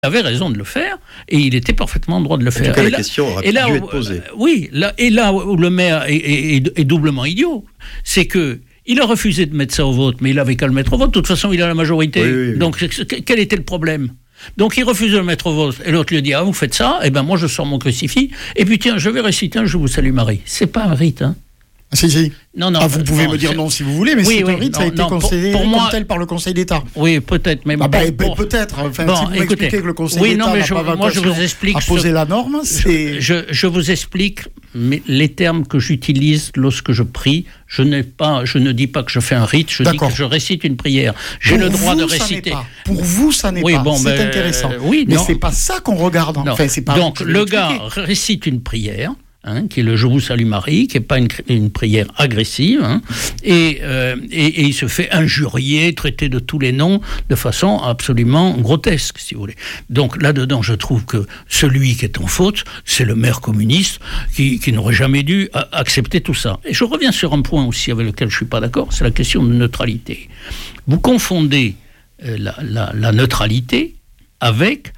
avait raison de le faire, et il était parfaitement en droit de le faire. En tout cas, la question aurait dû être posée. Là où le maire est doublement idiot, c'est que il a refusé de mettre ça au vote, mais il avait qu'à le mettre au vote. De toute façon, il a la majorité. Oui. Donc, quel était le problème ? Donc, il refuse de le mettre au vote. Et l'autre lui dit, vous faites ça, et ben moi, je sors mon crucifix, et puis tiens, je vais réciter un Je vous salue Marie. C'est pas un rite, hein. Si. Non, vous pouvez me dire non si vous voulez, mais c'est un rite, ça a été concédé comme tel par le Conseil d'État. Oui, peut-être. Mais peut-être. Enfin, si vous m'expliquez que le Conseil d'État n'a pas vocation à poser la norme, c'est... Je vous explique les termes que j'utilise lorsque je prie. Je ne dis pas que je fais un rite, je dis que je récite une prière. J'ai le droit de réciter. Pour vous, ça n'est pas. C'est intéressant. Mais c'est pas ça qu'on regarde. Donc, le gars récite une prière, qui est le Je vous salue Marie, qui n'est pas une prière agressive, et il se fait injurier, traiter de tous les noms de façon absolument grotesque, si vous voulez. Donc là-dedans, je trouve que celui qui est en faute, c'est le maire communiste qui n'aurait jamais dû accepter tout ça. Et je reviens sur un point aussi avec lequel je ne suis pas d'accord, c'est la question de neutralité. Vous confondez la neutralité avec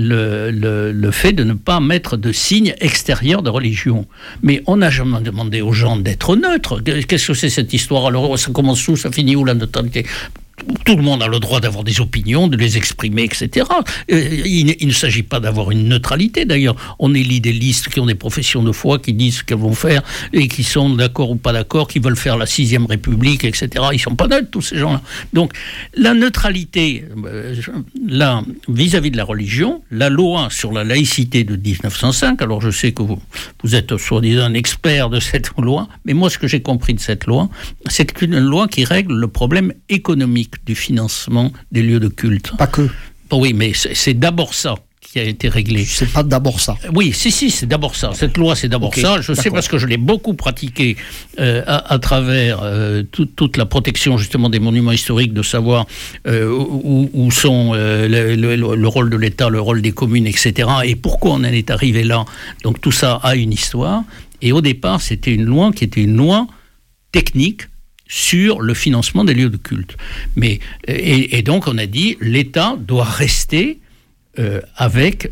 le fait de ne pas mettre de signes extérieurs de religion. Mais on n'a jamais demandé aux gens d'être neutres. Qu'est-ce que c'est cette histoire ? Alors, ça commence où ? Ça finit où la neutralité ? Tout le monde a le droit d'avoir des opinions, de les exprimer, etc. Il ne s'agit pas d'avoir une neutralité. D'ailleurs, on élit des listes qui ont des professions de foi, qui disent ce qu'elles vont faire, et qui sont d'accord ou pas d'accord, qui veulent faire la 6e République, etc. Ils ne sont pas neutres, tous ces gens-là. Donc, la neutralité, là, vis-à-vis de la religion, la loi sur la laïcité de 1905, alors je sais que vous êtes soi-disant un expert de cette loi, mais moi, ce que j'ai compris de cette loi, c'est que c'est une loi qui règle le problème économique du financement des lieux de culte. Pas que. Oui, mais c'est d'abord ça qui a été réglé. C'est pas d'abord ça. Oui, c'est d'abord ça. Cette loi, c'est d'abord ça. Je sais parce que je l'ai beaucoup pratiqué à travers toute la protection justement des monuments historiques, de savoir où sont le rôle de l'État, le rôle des communes, etc. Et pourquoi on en est arrivé là. Donc tout ça a une histoire. Et au départ, c'était une loi qui était une loi technique sur le financement des lieux de culte. Et donc on a dit l'État doit rester avec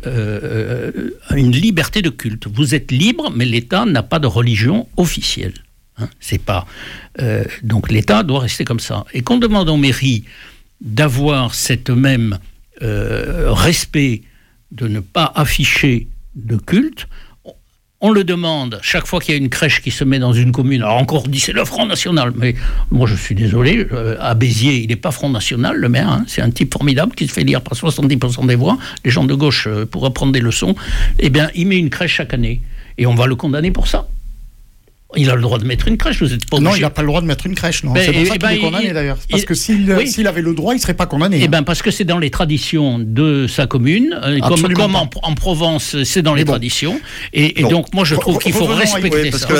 une liberté de culte. Vous êtes libre, mais l'État n'a pas de religion officielle. C'est pas donc l'État doit rester comme ça. Et qu'on demande aux mairies d'avoir cette même respect, de ne pas afficher de culte. On le demande chaque fois qu'il y a une crèche qui se met dans une commune. Alors encore, on dit c'est le Front National. Mais moi, je suis désolé, à Béziers, il n'est pas Front National, le maire. C'est un type formidable qui se fait lire par 70% des voix. Les gens de gauche pourraient prendre des leçons. Eh bien, il met une crèche chaque année. Et on va le condamner pour ça. Il a le droit de mettre une crèche, vous êtes pas obligé. Non, il n'a pas le droit de mettre une crèche, non. C'est pour ça qu'il est condamné, d'ailleurs. Parce que s'il avait le droit, il ne serait pas condamné. Parce que c'est dans les traditions de sa commune, comme en Provence, c'est dans les traditions. Et donc, moi, je trouve qu'il faut respecter ça.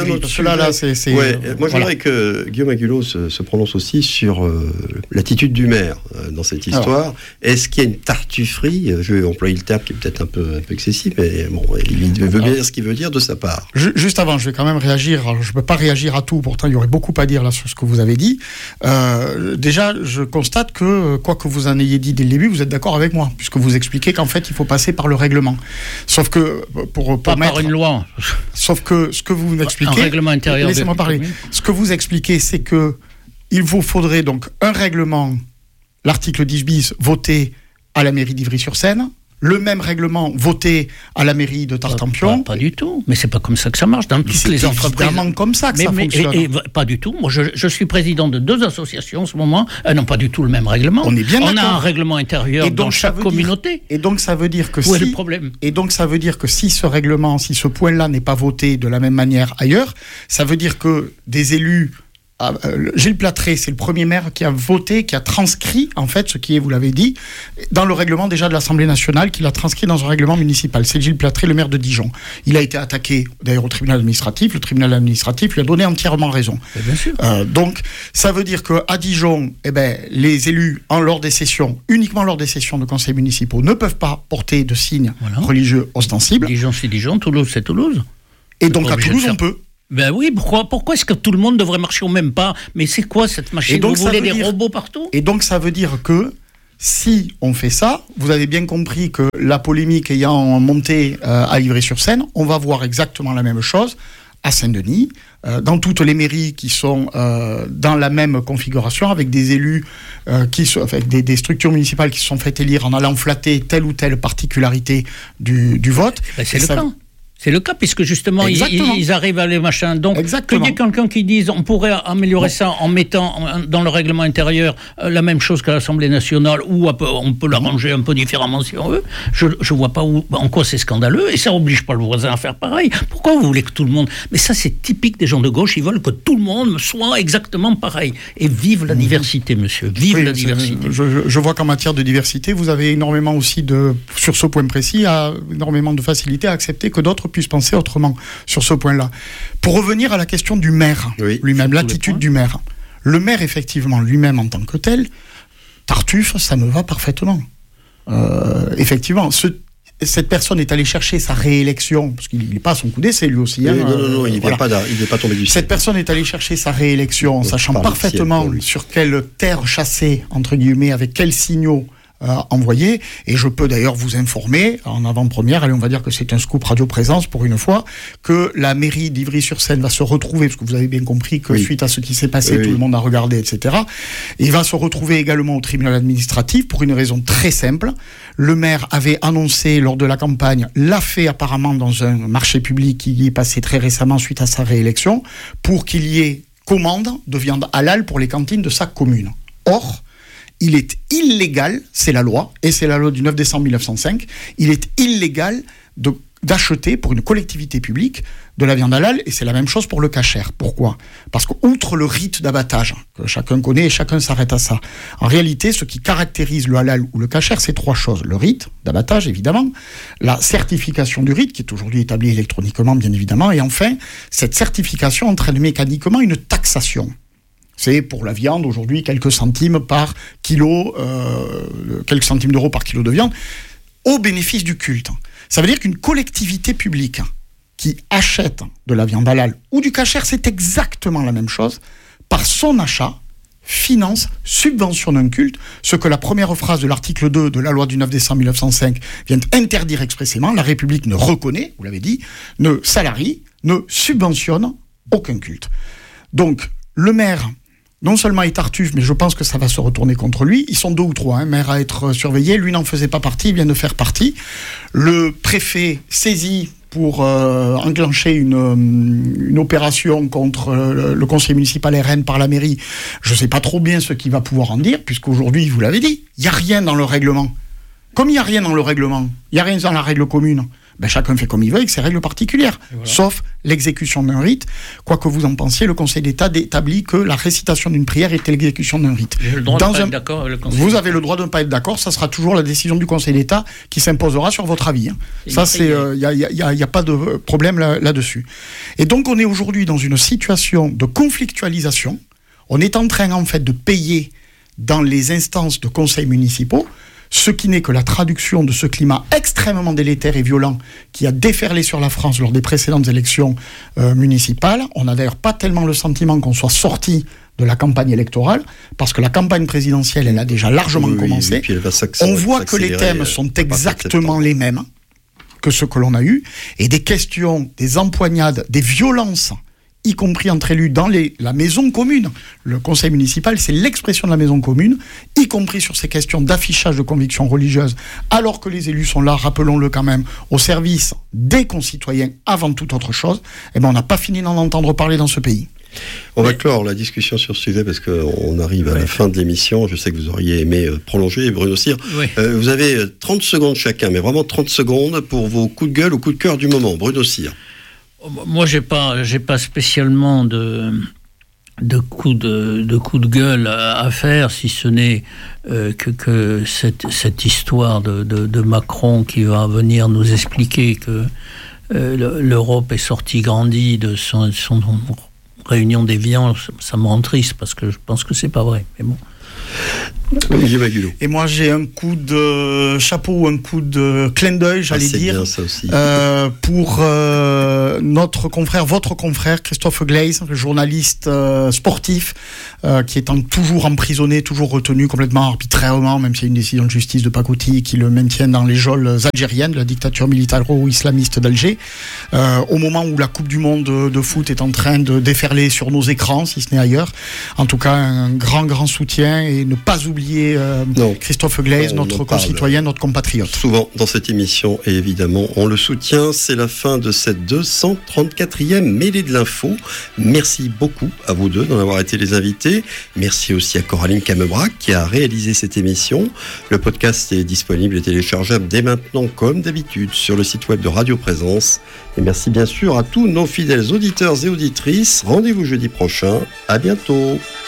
Moi, je voudrais que Guillaume Agulot se prononce aussi sur l'attitude du maire dans cette histoire. Alors, est-ce qu'il y a une tartufferie ? Je vais employer le terme qui est peut-être un peu excessif, mais bon, il veut bien dire ce qu'il veut dire de sa part. Juste avant, je vais quand même réagir. Alors, je ne peux pas réagir à tout, pourtant il y aurait beaucoup à dire là sur ce que vous avez dit. Déjà, je constate que, quoi que vous en ayez dit dès le début, vous êtes d'accord avec moi, puisque vous expliquez qu'en fait, il faut passer par le règlement. Sauf que, pas par une loi. Sauf que ce que vous expliquez... Un règlement intérieur. Laissez-moi parler. Ce que vous expliquez, c'est que il vous faudrait donc un règlement, l'article 10 bis, voté à la mairie d'Ivry-sur-Seine, le même règlement voté à la mairie de Tartampion. Pas du tout, mais c'est pas comme ça que ça marche dans toutes les entreprises. C'est évidemment comme ça que ça fonctionne. Pas du tout. Moi, je suis président de 2 associations en ce moment. Elles n'ont pas du tout le même règlement. On est bien d'accord. On a un règlement intérieur dans chaque communauté. Et donc ça veut dire que où est le problème ? Et donc ça veut dire que si ce règlement, si ce point-là n'est pas voté de la même manière ailleurs, ça veut dire que des élus... Gilles Platré, c'est le premier maire qui a voté, qui a transcrit, en fait, ce qui est, vous l'avez dit, dans le règlement déjà de l'Assemblée nationale, qu'il a transcrit dans un règlement municipal. C'est Gilles Platré, le maire de Dijon. Il a été attaqué, d'ailleurs, au tribunal administratif. Le tribunal administratif lui a donné entièrement raison. Bien sûr. Donc, ça veut dire qu'à Dijon, les élus, uniquement lors des sessions de conseils municipaux, ne peuvent pas porter de signes religieux ostensibles. Dijon, c'est Dijon. Toulouse, c'est Toulouse. Et donc, à Toulouse, on peut. Ben oui, pourquoi est-ce que tout le monde devrait marcher au même pas ? Mais c'est quoi cette machine ? Vous voulez des robots partout ? Et donc ça veut dire que si on fait ça, vous avez bien compris que la polémique ayant monté à Ivry-sur-Seine, on va voir exactement la même chose à Saint-Denis, dans toutes les mairies qui sont dans la même configuration, avec des élus, avec des structures municipales qui se sont fait élire en allant flatter telle ou telle particularité du vote. C'est le cas. C'est le cas, puisque justement, ils arrivent à les machins. Donc, qu'il y ait quelqu'un qui dise on pourrait améliorer ça en mettant dans le règlement intérieur la même chose qu'à l'Assemblée nationale, ou on peut l'arranger un peu différemment si on veut, je ne vois pas en quoi c'est scandaleux, et ça n'oblige pas le voisin à faire pareil. Pourquoi vous voulez que tout le monde... Mais ça, c'est typique des gens de gauche, ils veulent que tout le monde soit exactement pareil. Et vive la diversité, monsieur, vive la diversité. Je vois qu'en matière de diversité, vous avez énormément aussi sur ce point précis, énormément de facilité à accepter que d'autres puissent penser autrement sur ce point-là. Pour revenir à la question du maire lui-même, l'attitude du maire. Le maire, effectivement, lui-même en tant que tel, Tartuffe, ça me va parfaitement. Effectivement, cette personne est allée chercher sa réélection, parce qu'il n'est pas à son coup d'essai lui aussi. Non, il n'est pas tombé du ciel. Cette personne est allée chercher sa réélection, sachant parfaitement sur quelle terre chasser, entre guillemets, avec quels signaux envoyé, et je peux d'ailleurs vous informer en avant-première, allez, on va dire que c'est un scoop Radio Présence pour une fois, que la mairie d'Ivry-sur-Seine va se retrouver, parce que vous avez bien compris que suite à ce qui s'est passé, tout le monde a regardé, etc. Il va se retrouver également au tribunal administratif pour une raison très simple. Le maire avait annoncé lors de la campagne, l'a fait apparemment dans un marché public qui y est passé très récemment suite à sa réélection, pour qu'il y ait commande de viande halal pour les cantines de sa commune. Or, il est illégal, c'est la loi, et c'est la loi du 9 décembre 1905, il est illégal d'acheter pour une collectivité publique de la viande halal, et c'est la même chose pour le kasher. Pourquoi ? Parce qu'outre le rite d'abattage, que chacun connaît et chacun s'arrête à ça, en réalité, ce qui caractérise le halal ou le kasher, c'est trois choses. Le rite d'abattage, évidemment, la certification du rite, qui est aujourd'hui établie électroniquement, bien évidemment, et enfin, cette certification entraîne mécaniquement une taxation. C'est pour la viande aujourd'hui quelques centimes par kilo, quelques centimes d'euros par kilo de viande, au bénéfice du culte. Ça veut dire qu'une collectivité publique qui achète de la viande halal ou du kasher, c'est exactement la même chose, par son achat, finance, subventionne un culte, ce que la première phrase de l'article 2 de la loi du 9 décembre 1905 vient interdire expressément. La République ne reconnaît, vous l'avez dit, ne salarie, ne subventionne aucun culte. Donc, le maire... non seulement est Tartuffe, mais je pense que ça va se retourner contre lui. Ils sont 2 ou 3 maires à être surveillés. Lui n'en faisait pas partie, il vient de faire partie. Le préfet saisi pour enclencher une opération contre le conseil municipal RN par la mairie. Je ne sais pas trop bien ce qu'il va pouvoir en dire, puisqu'aujourd'hui, vous l'avez dit, il n'y a rien dans le règlement. Comme il n'y a rien dans le règlement, il n'y a rien dans la règle commune. Ben, chacun fait comme il veut avec ses règles particulières, voilà. Sauf l'exécution d'un rite. Quoi que vous en pensiez, le Conseil d'État établit que la récitation d'une prière est l'exécution d'un rite. Vous avez le droit de ne pas être d'accord, ça sera toujours la décision du Conseil d'État qui s'imposera sur votre avis. Ça, il n'y a pas de problème là-dessus. Et donc, on est aujourd'hui dans une situation de conflictualisation. On est en train, en fait, de payer dans les instances de conseils municipaux ce qui n'est que la traduction de ce climat extrêmement délétère et violent qui a déferlé sur la France lors des précédentes élections municipales. On n'a d'ailleurs pas tellement le sentiment qu'on soit sorti de la campagne électorale, parce que la campagne présidentielle, elle a déjà largement commencé. Puis on voit que les thèmes sont exactement les mêmes que ceux que l'on a eus, et des questions, des empoignades, des violences, y compris entre élus dans la maison commune. Le conseil municipal, c'est l'expression de la maison commune, y compris sur ces questions d'affichage de convictions religieuses, alors que les élus sont là, rappelons-le quand même, au service des concitoyens avant toute autre chose. Eh ben, on n'a pas fini d'en entendre parler dans ce pays. On va clore la discussion sur ce sujet parce qu'on arrive à la fin de l'émission. Je sais que vous auriez aimé prolonger, Bruno Cyr. Vous avez 30 secondes chacun, mais vraiment 30 secondes pour vos coups de gueule ou coups de cœur du moment. Bruno Cyr. Moi, j'ai pas spécialement de coups de gueule à faire, si ce n'est que cette histoire de Macron qui va venir nous expliquer que l'Europe est sortie grandie de son réunion d'Évian. Ça me rend triste parce que je pense que c'est pas vrai. Mais bon. Et moi j'ai un coup de chapeau ou un coup de clin d'œil, j'allais dire, bien, ça aussi. pour notre confrère, votre confrère, Christophe Glaise, le journaliste sportif, qui est toujours emprisonné, toujours retenu complètement arbitrairement, même s'il y a une décision de justice de pacotille qui le maintient dans les geôles algériennes, la dictature militaro-islamiste d'Alger, au moment où la Coupe du Monde de foot est en train de déferler sur nos écrans, si ce n'est ailleurs. En tout cas, un grand soutien, et ne pas oublier Christophe Glaise, notre concitoyen, notre compatriote. Souvent dans cette émission, et évidemment, on le soutient. C'est la fin de cette 234e mêlée de l'info. Merci beaucoup à vous deux d'en avoir été les invités. Merci aussi à Coraline Camebrac qui a réalisé cette émission. Le podcast est disponible et téléchargeable dès maintenant, comme d'habitude, sur le site web de Radio Présence. Et merci bien sûr à tous nos fidèles auditeurs et auditrices. Rendez-vous jeudi prochain. À bientôt.